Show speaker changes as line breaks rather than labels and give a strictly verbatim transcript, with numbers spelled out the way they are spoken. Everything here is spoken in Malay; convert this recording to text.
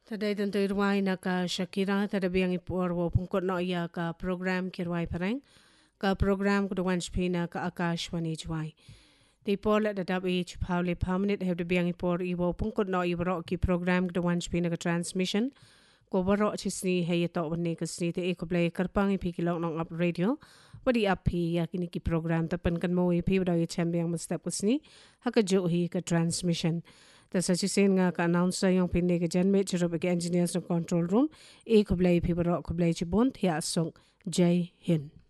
Today tentu irwai na ka Shakira tada biang ipor wo pungkot no iya ka program kirwai pareng ka program kuduan spina ka Akashwani jwai. Di pola da dab i chupawle permanent have the biang ipor iwo pungkot no iwaro ki program kuduan spina ka transmission ko waro chisni heye to wane ka sni te eko play karpang ipi kilong nong up radio wadi api ya kini ki program tapan kan mo ipi wadaw i chambiang mustap kusni haka jo hi ka transmission. Tasa chisin nga ka announcer yung pinne ka janme chirop ka engineers ng control room e kublay ipi waro kublay chibont ya song Jai Hind.